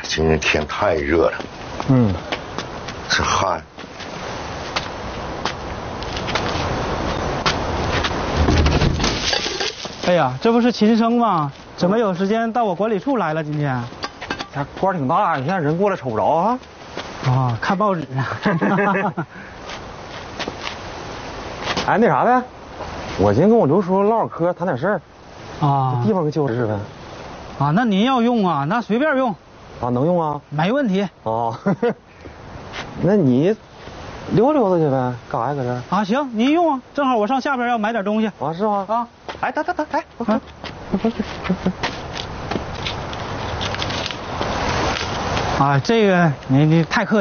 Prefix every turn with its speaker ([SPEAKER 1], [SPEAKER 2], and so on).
[SPEAKER 1] 今天天太热了，这汗。
[SPEAKER 2] 哎呀，这不是秦升吗？怎么有时间到我管理处来了？今天，
[SPEAKER 3] 这官挺大，你看人过来瞅不着啊。
[SPEAKER 2] 啊，看报纸呢。
[SPEAKER 3] 哎，那啥呗，我今天跟我刘叔唠会嗑，谈点事儿。
[SPEAKER 2] 啊，
[SPEAKER 3] 地方给旧址呗。
[SPEAKER 2] 啊，那您要用啊，那随便用。
[SPEAKER 3] 啊，能用啊？
[SPEAKER 2] 没问题。
[SPEAKER 3] 哦，那你溜达去呗，干啥呀搁这儿？
[SPEAKER 2] 啊，行，您用啊，正好我上下边要买点东西。
[SPEAKER 3] 啊，是吗？
[SPEAKER 2] 啊，
[SPEAKER 3] 哎，等，哎，
[SPEAKER 2] 啊，这个你太客气。